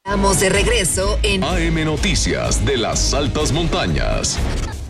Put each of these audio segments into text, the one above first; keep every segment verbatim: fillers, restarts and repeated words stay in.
Estamos de regreso en A M Noticias de las Altas Montañas.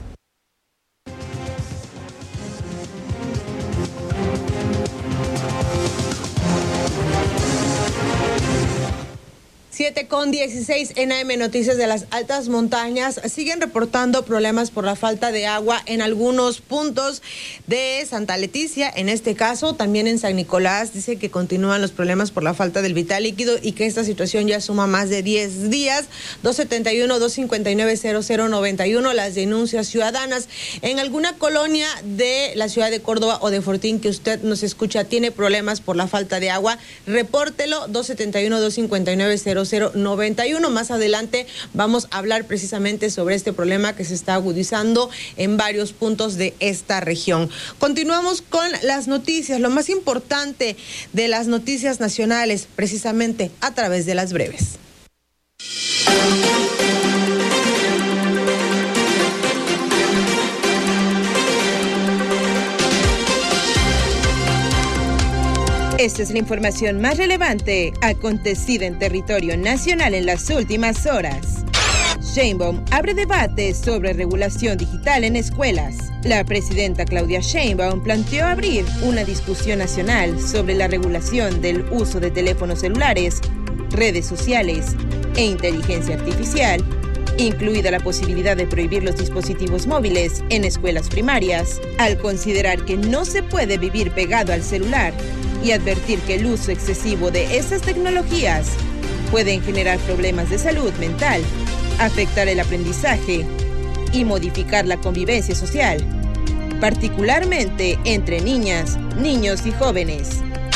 siete con dieciséis en A M Noticias de las Altas Montañas. Siguen reportando problemas por la falta de agua en algunos puntos de Santa Leticia. En este caso, también en San Nicolás, dice que continúan los problemas por la falta del vital líquido y que esta situación ya suma más de diez días. dos setenta y uno, dos cincuenta y nueve, cero cero noventa y uno, las denuncias ciudadanas. En alguna colonia de la ciudad de Córdoba o de Fortín que usted nos escucha tiene problemas por la falta de agua, repórtelo. dos setenta y uno, dos cincuenta y nueve, cero cero noventa y uno. Más adelante vamos a hablar precisamente sobre este problema que se está agudizando en varios puntos de esta región. Continuamos con las noticias, lo más importante de las noticias nacionales, precisamente a través de las breves. Esta es la información más relevante acontecida en territorio nacional en las últimas horas. Sheinbaum abre debate sobre regulación digital en escuelas. La presidenta Claudia Sheinbaum planteó abrir una discusión nacional sobre la regulación del uso de teléfonos celulares, redes sociales e inteligencia artificial, incluida la posibilidad de prohibir los dispositivos móviles en escuelas primarias, al considerar que no se puede vivir pegado al celular y advertir que el uso excesivo de estas tecnologías pueden generar problemas de salud mental, afectar el aprendizaje y modificar la convivencia social, particularmente entre niñas, niños y jóvenes.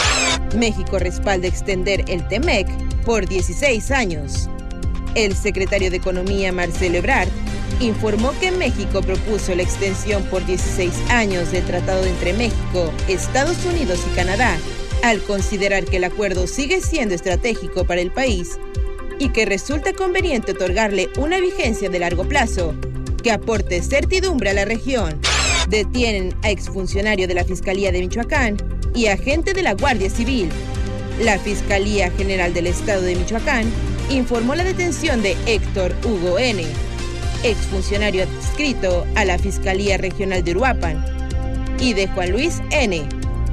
México respalda extender el T M E C por dieciséis años. El secretario de Economía, Marcelo Ebrard, informó que México propuso la extensión por dieciséis años del Tratado entre México, Estados Unidos y Canadá, al considerar que el acuerdo sigue siendo estratégico para el país y que resulta conveniente otorgarle una vigencia de largo plazo que aporte certidumbre a la región. Detienen a exfuncionario de la Fiscalía de Michoacán y agente de la Guardia Civil. La Fiscalía General del Estado de Michoacán informó la detención de Héctor Hugo N., exfuncionario adscrito a la Fiscalía Regional de Uruapan, y de Juan Luis N.,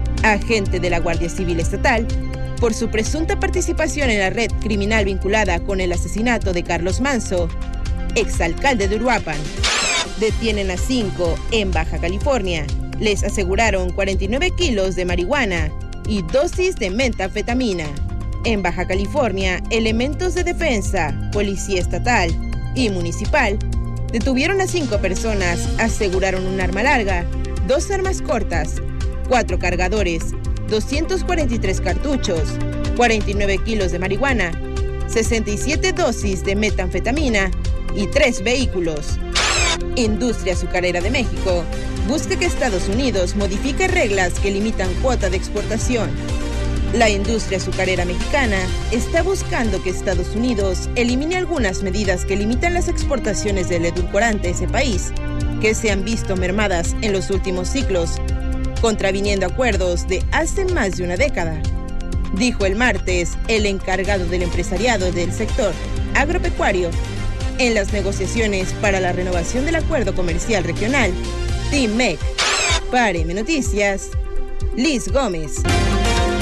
agente de la Guardia Civil Estatal, por su presunta participación en la red criminal vinculada con el asesinato de Carlos Manso, exalcalde de Uruapan. Detienen a cinco en Baja California. Les aseguraron cuarenta y nueve kilos de marihuana y dosis de metanfetamina. En Baja California, elementos de defensa, policía estatal y municipal detuvieron a cinco personas, aseguraron un arma larga, dos armas cortas, cuatro cargadores, doscientos cuarenta y tres cartuchos, cuarenta y nueve kilos de marihuana, sesenta y siete dosis de metanfetamina y tres vehículos. Industria Azucarera de México busca que Estados Unidos modifique reglas que limitan cuota de exportación. La industria azucarera mexicana está buscando que Estados Unidos elimine algunas medidas que limitan las exportaciones del edulcorante a ese país, que se han visto mermadas en los últimos ciclos, contraviniendo acuerdos de hace más de una década, dijo el martes el encargado del empresariado del sector agropecuario en las negociaciones para la renovación del acuerdo comercial regional, T M E C. Para A M Noticias, Liz Gómez.